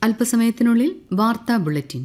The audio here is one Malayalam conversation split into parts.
അല്പസമയത്തിനുള്ളിൽ വാർത്താ ബുള്ളറ്റിൻ.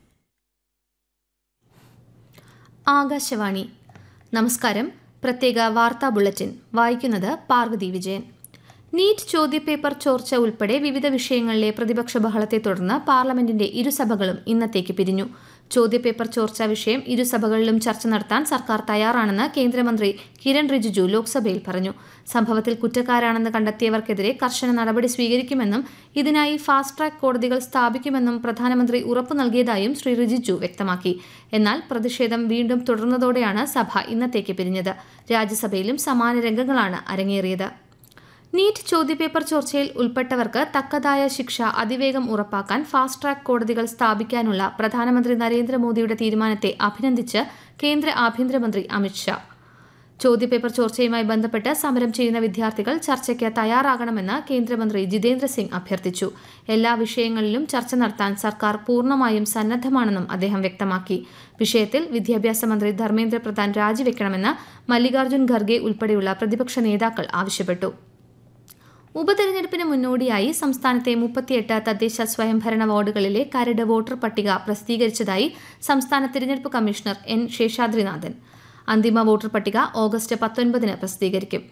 ആകാശവാണി. നമസ്കാരം. പ്രത്യേക വാർത്താ ബുള്ളറ്റിൻ വായിക്കുന്നത് പാർവതി വിജയൻ. നീറ്റ് ചോദ്യപേപ്പർ ചോർച്ച ഉൾപ്പെടെ വിവിധ വിഷയങ്ങളിലെ പ്രതിപക്ഷ ബഹളത്തെ തുടർന്ന് പാർലമെന്റിന്റെ ഇരുസഭകളും ഇന്നത്തേക്ക് പിരിഞ്ഞു. ചോദ്യപേപ്പർ ചോർച്ചാ വിഷയം ഇരുസഭകളിലും ചർച്ച നടത്താൻ സർക്കാർ തയ്യാറാണെന്ന് കേന്ദ്രമന്ത്രി കിരൺ റിജിജു ലോക്സഭയിൽ പറഞ്ഞു. സംഭവത്തിൽ കുറ്റക്കാരാണെന്ന് കണ്ടെത്തിയവർക്കെതിരെ കർശന നടപടി സ്വീകരിക്കുമെന്നും ഇതിനായി ഫാസ്റ്റ് ട്രാക്ക് കോടതികൾ സ്ഥാപിക്കുമെന്നും പ്രധാനമന്ത്രി ഉറപ്പു നൽകിയതായും ശ്രീ റിജിജു വ്യക്തമാക്കി. എന്നാൽ പ്രതിഷേധം വീണ്ടും തുടർന്നതോടെയാണ് സഭ ഇന്നത്തേക്ക് പിരിഞ്ഞത്. രാജ്യസഭയിലും സമാന രംഗങ്ങളാണ് അരങ്ങേറിയത്. നീറ്റ് ചോദ്യപേപ്പർ ചോർച്ചയിൽ ഉൾപ്പെട്ടവർക്ക് തക്കതായ ശിക്ഷ അതിവേഗം ഉറപ്പാക്കാൻ ഫാസ്റ്റ് ട്രാക്ക് കോടതികൾ സ്ഥാപിക്കാനുള്ള പ്രധാനമന്ത്രി നരേന്ദ്രമോദിയുടെ തീരുമാനത്തെ അഭിനന്ദിച്ച് കേന്ദ്ര ആഭ്യന്തരമന്ത്രി അമിത്ഷാ. ചോദ്യപേപ്പർ ചോർച്ചയുമായി ബന്ധപ്പെട്ട് സമരം ചെയ്യുന്ന വിദ്യാർത്ഥികൾ ചർച്ചയ്ക്ക് തയ്യാറാകണമെന്ന് കേന്ദ്രമന്ത്രി ജിതേന്ദ്ര സിംഗ് അഭ്യർത്ഥിച്ചു. എല്ലാ വിഷയങ്ങളിലും ചർച്ച നടത്താൻ സർക്കാർ പൂർണ്ണമായും സന്നദ്ധമാണെന്നും അദ്ദേഹം വ്യക്തമാക്കി. വിഷയത്തിൽ വിദ്യാഭ്യാസ മന്ത്രി ധർമ്മേന്ദ്ര പ്രധാൻ രാജിവെക്കണമെന്ന് മല്ലികാർജ്ജുൻ ഖർഗെ ഉൾപ്പെടെയുള്ള പ്രതിപക്ഷ നേതാക്കൾ ആവശ്യപ്പെട്ടു. ഉപതെരഞ്ഞെടുപ്പിന് മുന്നോടിയായി സംസ്ഥാനത്തെ 38 തദ്ദേശ സ്വയംഭരണ വാർഡുകളിലെ കരട് വോട്ടർ പട്ടിക പ്രസിദ്ധീകരിച്ചതായി സംസ്ഥാന തിരഞ്ഞെടുപ്പ് കമ്മീഷണർ എൻ ശേഷാദ്രിനാഥൻ. അന്തിമ വോട്ടർ പട്ടിക ഓഗസ്റ്റ് 19 പ്രസിദ്ധീകരിക്കും.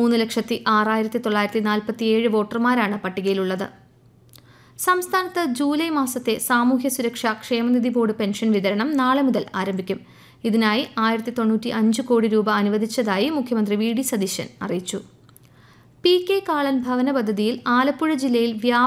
3,06,947 വോട്ടർമാരാണ് പട്ടികയിലുള്ളത്. സംസ്ഥാനത്ത് ജൂലൈ മാസത്തെ സാമൂഹ്യ സുരക്ഷാ ക്ഷേമനിധി ബോർഡ് പെൻഷൻ വിതരണം നാളെ മുതൽ ആരംഭിക്കും. ഇതിനായി 1,095 കോടി രൂപ അനുവദിച്ചതായി മുഖ്യമന്ത്രി വി ഡി സതീശൻ അറിയിച്ചു. പി കെ കാളൻ ഭവന പദ്ധതിയിൽ ആലപ്പുഴ ജില്ലയിൽ